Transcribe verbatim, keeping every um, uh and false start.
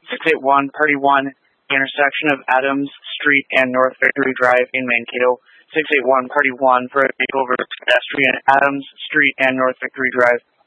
six eight one Party one, intersection of Adams Street and North Victory Drive in Mankato. six eight one Party one for a takeover pedestrian Adams Street and North Victory Drive.